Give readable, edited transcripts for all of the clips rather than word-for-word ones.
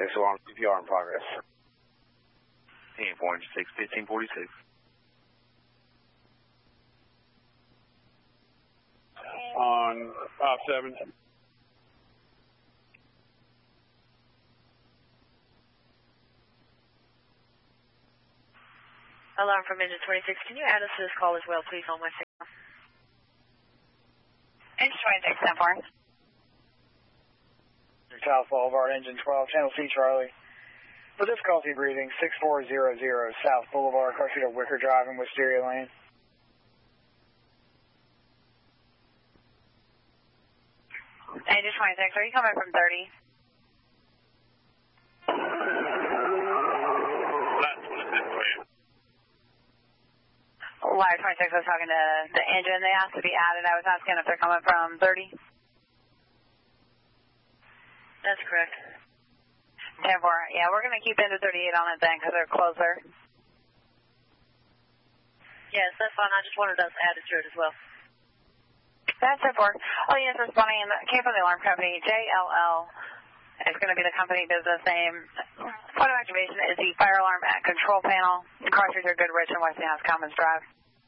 26 alarm CPR in progress. 10-4-6, 1546. On 5-7. Alarm from engine 26. Can you add us to this call as well, please, on my signal? Engine 26, 10-4. South Boulevard, engine 12, channel C, Charlie. For difficulty breathing, 6400 South Boulevard, car seat of Wicker Drive in Wisteria Lane. Engine 26, are you coming from 30? Wire 26 was talking to the engine. They asked to be added. I was asking if they're coming from 30. That's correct. 10-4. Yeah, we're going to keep into 38 on it then because they're closer. Yes, that's fine. I just wanted us added to it as well. That's 10-4. Oh, yes, responding. Came from the alarm company. JLL is going to be the company business name. Photo activation is the fire alarm at control panel. The car streets are Goodrich and Westinghouse Commons Drive.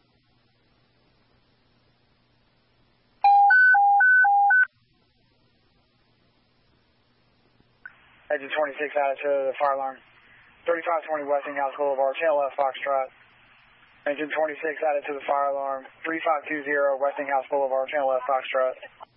Engine 26 added to the fire alarm. 3520 Westinghouse Boulevard, channel F, Foxtrot. Engine 26 added to the fire alarm. 3520 Westinghouse Boulevard, channel F, Foxtrot.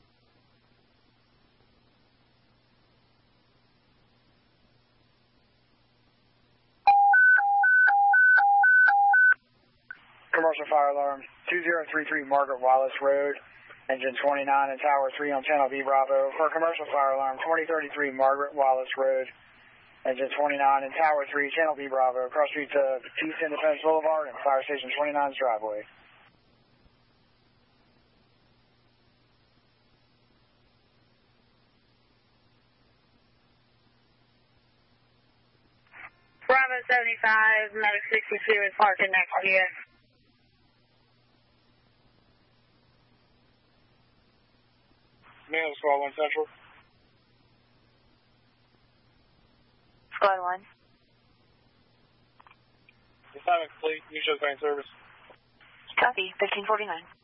Commercial fire alarm. 2033 Margaret Wallace Road. Engine 29 and Tower 3 on channel V Bravo. For commercial fire alarm, 2033 Margaret Wallace Road. Engine 29 and Tower 3, channel V Bravo. Cross street to East Independence Boulevard and Fire Station 29's driveway. Bravo 75, Medic 62 is parking next to you. Man, Squad 1 Central. Squad 1. Assignment complete. New show's main service. Copy, 1549.